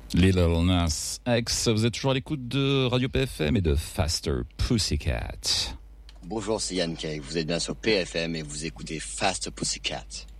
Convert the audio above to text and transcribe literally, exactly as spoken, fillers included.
Lil Nas X, vous êtes toujours à l'écoute de Radio P F M et de Faster Pussycat. Bonjour, c'est Yann Kay. Vous êtes bien sur P F M et vous écoutez Faster Pussycat.